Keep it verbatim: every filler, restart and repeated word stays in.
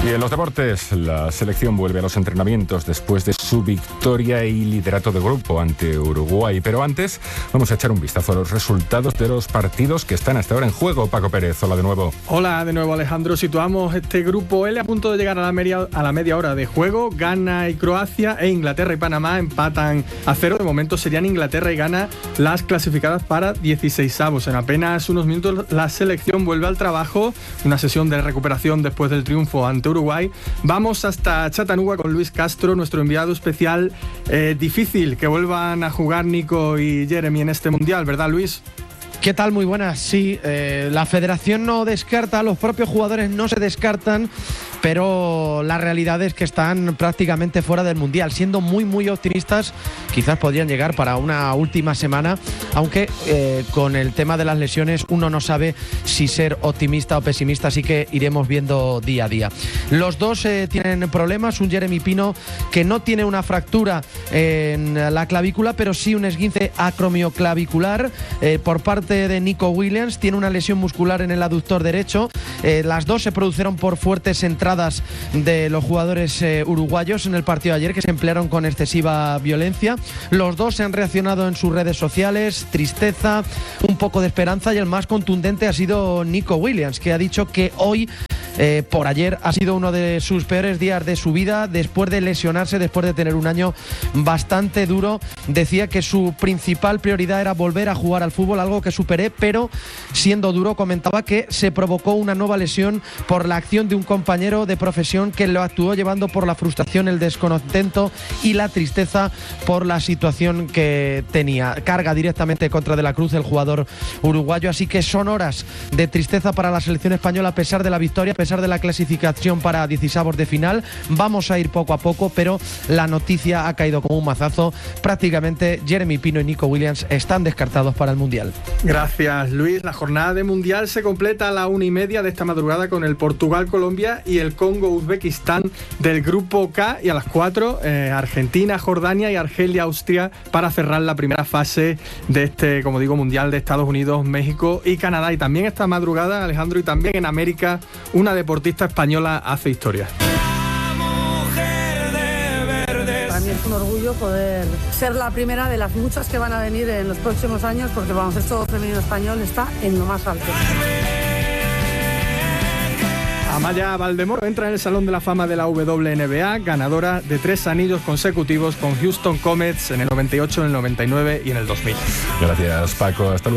Y en los deportes, la selección vuelve a los entrenamientos después de su victoria y liderato de grupo ante Uruguay. Pero antes, vamos a echar un vistazo a los resultados de los partidos que están hasta ahora en juego. Paco Pérez, hola de nuevo. Hola de nuevo, Alejandro. Situamos este grupo L a punto de llegar a la media, a la media hora de juego. Ghana y Croacia e Inglaterra y Panamá empatan a cero. De momento serían Inglaterra y Ghana las clasificadas para dieciseisavos. En apenas unos minutos la selección vuelve al trabajo. Una sesión de recuperación después del triunfo ante Uruguay. Vamos hasta Chattanooga con Luis Castro, nuestro enviado especial. Eh, difícil que vuelvan a jugar Nico y Jeremy en este Mundial, ¿verdad, Luis? ¿Qué tal? Muy buenas. Sí, eh, la federación no descarta, los propios jugadores no se descartan, pero la realidad es que están prácticamente fuera del Mundial. Siendo muy, muy optimistas, quizás podrían llegar para una última semana, aunque eh, con el tema de las lesiones uno no sabe si ser optimista o pesimista, así que iremos viendo día a día. Los dos eh, tienen problemas, un Jeremy Pino que no tiene una fractura en la clavícula, pero sí un esguince acromioclavicular. Eh, por parte de Nico Williams tiene una lesión muscular en el aductor derecho. Eh, las dos se produjeron por fuertes entradas de los jugadores eh, uruguayos en el partido de ayer, que se emplearon con excesiva violencia. Los dos se han reaccionado en sus redes sociales, tristeza, un poco de esperanza, y el más contundente ha sido Nico Williams, que ha dicho que hoy Eh, por ayer ha sido uno de sus peores días de su vida después de lesionarse, después de tener un año bastante duro. Decía que su principal prioridad era volver a jugar al fútbol, algo que superé, pero siendo duro comentaba que se provocó una nueva lesión por la acción de un compañero de profesión que lo actuó llevando por la frustración, el descontento y la tristeza por la situación que tenía. Carga directamente contra De la Cruz el jugador uruguayo, así que son horas de tristeza para la selección española a pesar de la victoria, a pesar de la clasificación para dieciseisavos de final. Vamos a ir poco a poco, pero la noticia ha caído como un mazazo. Prácticamente Jeremy Pino y Nico Williams están descartados para el Mundial. Gracias, Luis. La jornada de Mundial se completa a la una y media de esta madrugada con el Portugal-Colombia y el Congo-Uzbekistán del Grupo K, y a las cuatro eh, Argentina, Jordania y Argelia-Austria para cerrar la primera fase de este, como digo, Mundial de Estados Unidos, México y Canadá. Y también esta madrugada, Alejandro, y también en América, una deportista española hace historia. Para mí es un orgullo poder ser la primera de las muchas que van a venir en los próximos años, porque el baloncesto femenino español está en lo más alto. Amaya Valdemoro entra en el Salón de la Fama de la W N B A, ganadora de tres anillos consecutivos con Houston Comets en el noventa y ocho, en el noventa y nueve y en el dos mil. Gracias, Paco. Hasta luego.